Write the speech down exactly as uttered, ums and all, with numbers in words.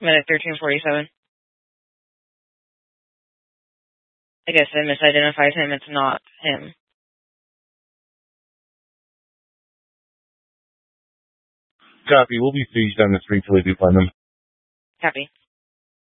Medic thirteen forty-seven. I guess I misidentified him. It's not him. Copy. We'll be sieged on the street till they do find them. Copy.